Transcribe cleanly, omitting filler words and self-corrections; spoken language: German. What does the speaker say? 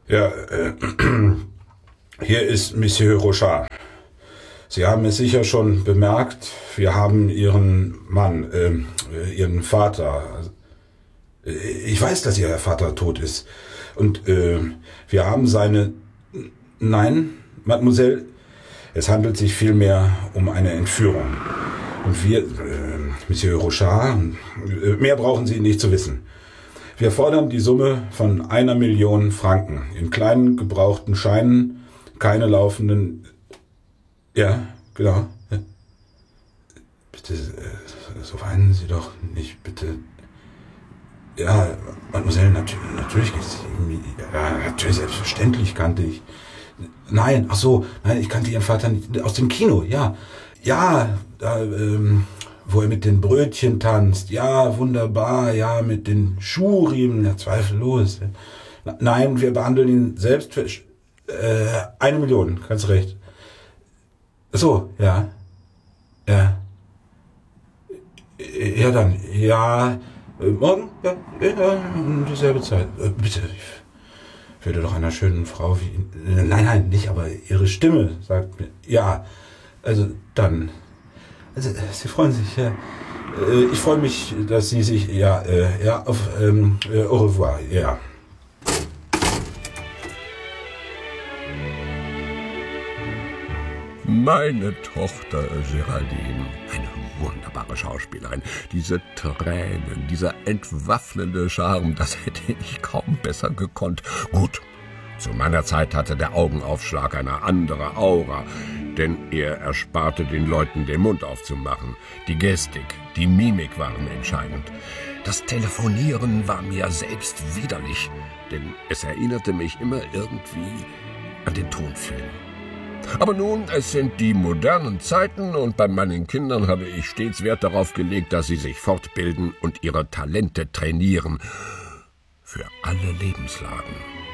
Ja, hier ist Monsieur Rochard. Sie haben es sicher schon bemerkt, wir haben Ihren Mann, Ihren Vater. Ich weiß, dass Ihr Vater tot ist. Und wir haben seine... Nein, Mademoiselle, es handelt sich vielmehr um eine Entführung. Und wir, Monsieur Rochard, mehr brauchen Sie nicht zu wissen. Wir fordern die Summe von 1 Million Franken in kleinen gebrauchten Scheinen, keine laufenden... Ja, genau. Bitte, so weinen Sie doch nicht, bitte. Ja, Mademoiselle, natürlich geht's ihm. Ja, natürlich, selbstverständlich kannte ich. Nein, ach so, nein, ich kannte Ihren Vater nicht, aus dem Kino, ja. Ja, da, wo er mit den Brötchen tanzt. Ja, wunderbar, ja, mit den Schuhriemen, ja, zweifellos. Nein, wir behandeln ihn selbst für 1 Million, ganz recht. So, ja. Ja. Ja, dann, ja, morgen, ja, um dieselbe Zeit. Bitte, ich würde doch einer schönen Frau wie... Nein, nicht, aber Ihre Stimme sagt mir... Ja, also dann... Also, Sie freuen sich, ja. Ich freue mich, dass Sie sich... Ja, auf... au revoir, ja. Meine Tochter Geraldine, eine wunderbare Schauspielerin. Diese Tränen, dieser entwaffnende Charme, das hätte ich kaum besser gekonnt. Gut, zu meiner Zeit hatte der Augenaufschlag eine andere Aura, denn er ersparte den Leuten den Mund aufzumachen. Die Gestik, die Mimik waren entscheidend. Das Telefonieren war mir selbst widerlich, denn es erinnerte mich immer irgendwie an den Tonfilm. Aber nun, es sind die modernen Zeiten und bei meinen Kindern habe ich stets Wert darauf gelegt, dass sie sich fortbilden und ihre Talente trainieren. Für alle Lebenslagen.